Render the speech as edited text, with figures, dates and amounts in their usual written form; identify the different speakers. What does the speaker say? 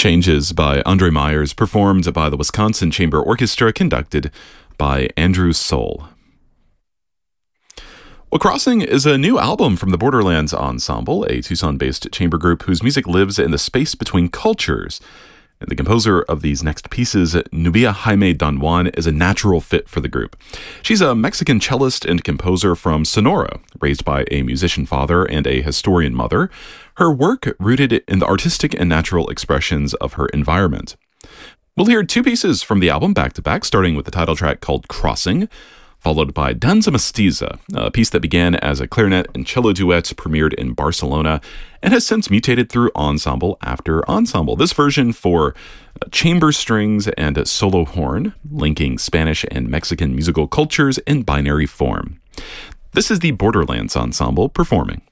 Speaker 1: Changes by Andre Myers, performed by the Wisconsin Chamber Orchestra, conducted by Andrew Soul. Well, Crossing is a new album from the Borderlands Ensemble, a Tucson-based chamber group whose music lives in the space between cultures. And the composer of these next pieces, Nubia Jaime Don Juan, is a natural fit for the group. She's a Mexican cellist and composer from Sonora, raised by a musician father and a historian mother. Her work rooted in the artistic and natural expressions of her environment. We'll hear two pieces from the album back-to-back, starting with the title track called Crossing, followed by Danza Mestiza, a piece that began as a clarinet and cello duet, premiered in Barcelona, and has since mutated through ensemble after ensemble. This version for chamber strings and solo horn, linking Spanish and Mexican musical cultures in binary form. This is the Borderlands Ensemble performing.